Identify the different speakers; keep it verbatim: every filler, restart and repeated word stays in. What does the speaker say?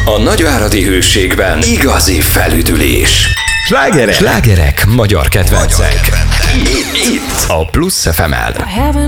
Speaker 1: A nagyváradi Hőségben igazi felüdülés.
Speaker 2: Slágerek, slágerek, magyar kedvencek.
Speaker 1: Itt, itt a Plusz ef em-el.